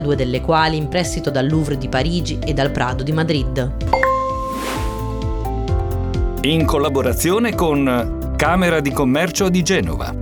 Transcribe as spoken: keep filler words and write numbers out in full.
due delle quali in prestito dal Louvre di Parigi e dal Prado di Madrid. In collaborazione con Camera di Commercio di Genova.